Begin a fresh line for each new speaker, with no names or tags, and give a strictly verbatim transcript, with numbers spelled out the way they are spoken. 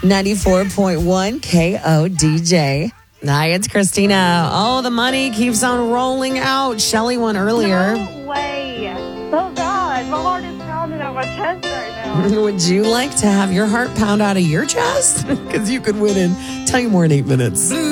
ninety-four point one K O D J. Hi, it's Christina. Oh, the money keeps on rolling out. Shelly won earlier.
No way. Oh, God. My heart is pounding out my chest right now.
Would you like to have your heart pound out of your chest? Because you could win in, tell you more in eight minutes.